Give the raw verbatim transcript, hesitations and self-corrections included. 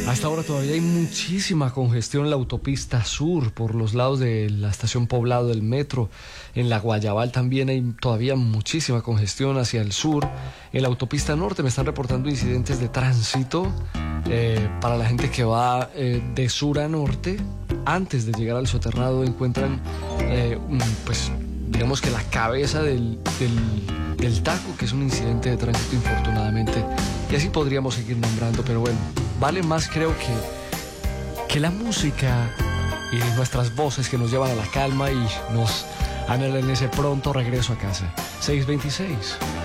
A esta hora todavía hay muchísima congestión en la autopista sur, por los lados de la estación Poblado del metro. En la Guayabal también hay todavía muchísima congestión hacia el sur. En la autopista norte me están reportando incidentes de tránsito eh, para la gente que va eh, de sur a norte. Antes de llegar al soterrado encuentran, eh, pues, digamos que la cabeza del, del, del taco, que es un incidente de tránsito infortunadamente. Y así podríamos seguir nombrando, pero bueno, vale más creo que, que la música y nuestras voces que nos llevan a la calma y nos anhelan ese pronto regreso a casa. seis veintiséis.